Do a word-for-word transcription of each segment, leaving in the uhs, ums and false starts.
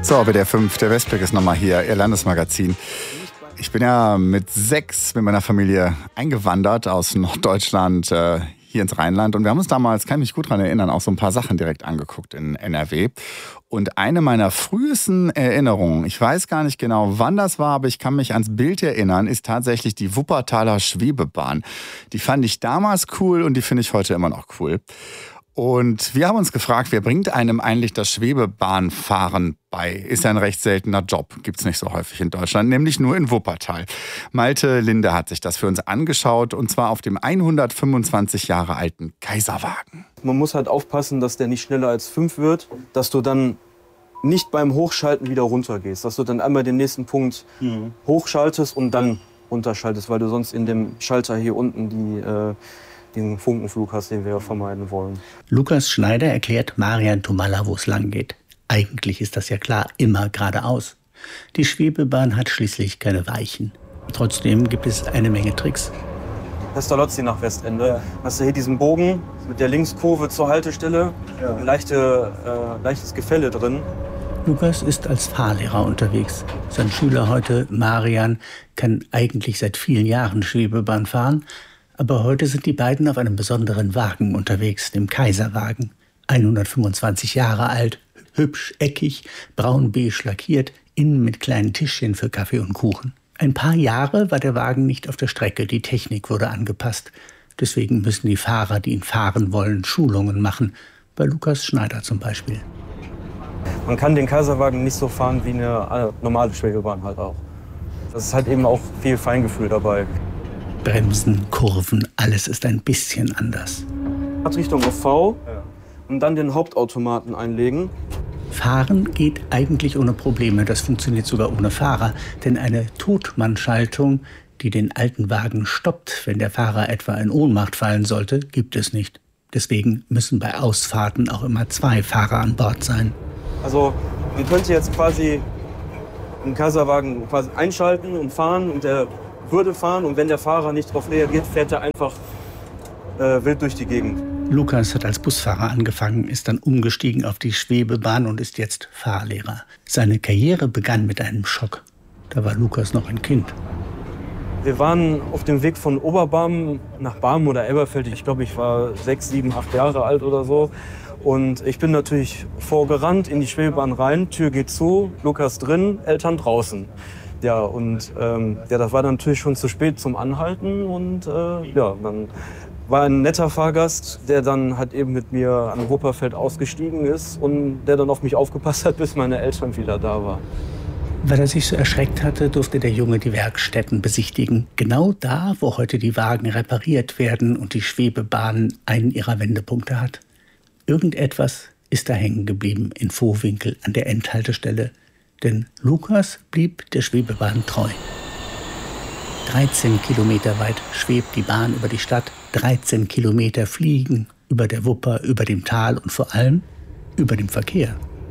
So, W D R fünf, der Westblick ist nochmal hier, Ihr Landesmagazin. Ich bin ja mit sechs mit meiner Familie eingewandert aus Norddeutschland äh, hier ins Rheinland. Und wir haben uns damals, kann ich mich gut daran erinnern, auch so ein paar Sachen direkt angeguckt in N R W. Und eine meiner frühesten Erinnerungen, ich weiß gar nicht genau, wann das war, aber ich kann mich ans Bild erinnern, ist tatsächlich die Wuppertaler Schwebebahn. Die fand ich damals cool und die finde ich heute immer noch cool. Und wir haben uns gefragt, wer bringt einem eigentlich das Schwebebahnfahren bei? Ist ja ein recht seltener Job, gibt's nicht so häufig in Deutschland, nämlich nur in Wuppertal. Malte Linde hat sich das für uns angeschaut und zwar auf dem hundertfünfundzwanzig Jahre alten Kaiserwagen. Man muss halt aufpassen, dass der nicht schneller als fünf wird, dass du dann nicht beim Hochschalten wieder runtergehst, dass du dann einmal den nächsten Punkt mhm. hochschaltest und dann runterschaltest, weil du sonst in dem Schalter hier unten die... Äh, den Funkenflug hast, den wir vermeiden wollen. Lukas Schneider erklärt Marian Thomalla, wo es lang geht. Eigentlich ist das ja klar, immer geradeaus. Die Schwebebahn hat schließlich keine Weichen. Trotzdem gibt es eine Menge Tricks. Pestalozzi nach Westende. Ja. Hast du hier diesen Bogen mit der Linkskurve zur Haltestelle. Ja. Ein leichte, äh, leichtes Gefälle drin. Lukas ist als Fahrlehrer unterwegs. Sein Schüler heute, Marian, kann eigentlich seit vielen Jahren Schwebebahn fahren. Aber heute sind die beiden auf einem besonderen Wagen unterwegs, dem Kaiserwagen. hundertfünfundzwanzig Jahre alt, hübsch, eckig, braun-beige lackiert, innen mit kleinen Tischchen für Kaffee und Kuchen. Ein paar Jahre war der Wagen nicht auf der Strecke, die Technik wurde angepasst. Deswegen müssen die Fahrer, die ihn fahren wollen, Schulungen machen. Bei Lukas Schneider zum Beispiel. Man kann den Kaiserwagen nicht so fahren wie eine normale Schwebebahn halt auch. Das ist halt eben auch viel Feingefühl dabei. Bremsen, Kurven, alles ist ein bisschen anders. Richtung auf V und dann den Hauptautomaten einlegen. Fahren geht eigentlich ohne Probleme, das funktioniert sogar ohne Fahrer. Denn eine Totmannschaltung, die den alten Wagen stoppt, wenn der Fahrer etwa in Ohnmacht fallen sollte, gibt es nicht. Deswegen müssen bei Ausfahrten auch immer zwei Fahrer an Bord sein. Also, ihr könnt jetzt quasi einen Kaiserwagen quasi einschalten und fahren und der würde fahren und wenn der Fahrer nicht darauf reagiert, fährt er einfach äh, wild durch die Gegend. Lukas hat als Busfahrer angefangen, ist dann umgestiegen auf die Schwebebahn und ist jetzt Fahrlehrer. Seine Karriere begann mit einem Schock. Da war Lukas noch ein Kind. Wir waren auf dem Weg von Oberbarm nach Barmen oder Elberfeld. Ich glaube, ich war sechs, sieben, acht Jahre alt oder so. Und ich bin natürlich vorgerannt in die Schwebebahn rein, Tür geht zu, Lukas drin, Eltern draußen. Ja, und ähm, ja, das war dann natürlich schon zu spät zum Anhalten und äh, ja, dann war ein netter Fahrgast, der dann halt eben mit mir an Wupperfeld ausgestiegen ist und der dann auf mich aufgepasst hat, bis meine Eltern wieder da waren. Weil er sich so erschreckt hatte, durfte der Junge die Werkstätten besichtigen. Genau da, wo heute die Wagen repariert werden und die Schwebebahn einen ihrer Wendepunkte hat. Irgendetwas ist da hängen geblieben in Vohwinkel an der Endhaltestelle. Denn Lukas blieb der Schwebebahn treu. dreizehn Kilometer weit schwebt die Bahn über die Stadt. dreizehn Kilometer fliegen über der Wupper, über dem Tal und vor allem über dem Verkehr.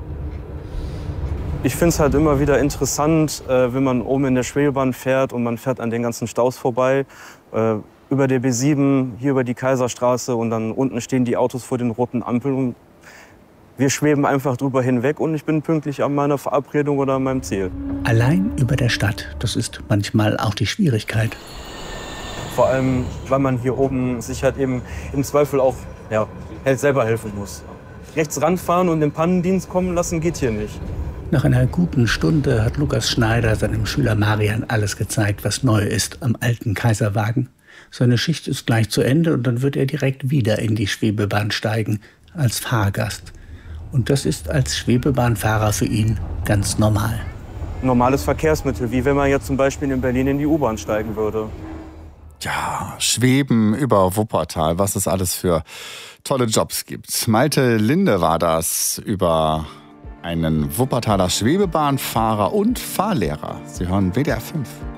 Ich finde es halt immer wieder interessant, äh, wenn man oben in der Schwebebahn fährt und man fährt an den ganzen Staus vorbei. Äh, über der B sieben, hier über die Kaiserstraße und dann unten stehen die Autos vor den roten Ampeln. Und wir schweben einfach drüber hinweg und ich bin pünktlich an meiner Verabredung oder an meinem Ziel. Allein über der Stadt, das ist manchmal auch die Schwierigkeit. Vor allem, weil man hier oben sich halt eben im Zweifel auch ja, selber helfen muss. Rechts ranfahren und den Pannendienst kommen lassen geht hier nicht. Nach einer guten Stunde hat Lukas Schneider seinem Schüler Marian alles gezeigt, was neu ist am alten Kaiserwagen. Seine Schicht ist gleich zu Ende und dann wird er direkt wieder in die Schwebebahn steigen, als Fahrgast. Und das ist als Schwebebahnfahrer für ihn ganz normal. Normales Verkehrsmittel, wie wenn man jetzt zum Beispiel in Berlin in die U-Bahn steigen würde. Ja, Schweben über Wuppertal, was es alles für tolle Jobs gibt. Malte Linde war das über einen Wuppertaler Schwebebahnfahrer und Fahrlehrer. Sie hören W D R fünf.